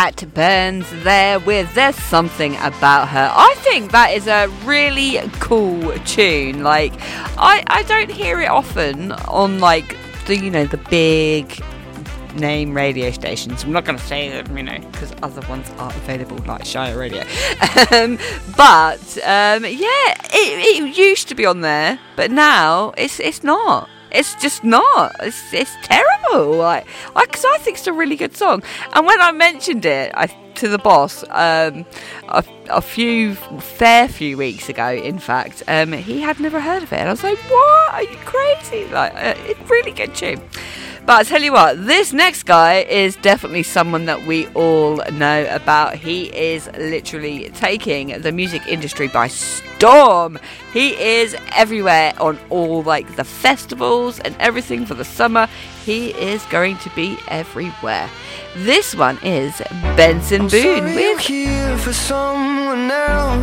Kat Burns there with There's Something About Her. I think that is a really cool tune. Like, I don't hear it often on like the big name radio stations. I'm not going to say them, because other ones aren't available, like Shire Radio. But it used to be on there, but now it's not. It's just not. It's terrible. Because I think it's a really good song. And when I mentioned it to the boss a fair few weeks ago, in fact, he had never heard of it. And I was like, "What? Are you crazy?" It's really good tune. But I tell you what, this next guy is definitely someone that we all know about. He is literally taking the music industry by storm. He is everywhere on all the festivals and everything for the summer. He is going to be everywhere. This one is Benson Boone with here for someone else.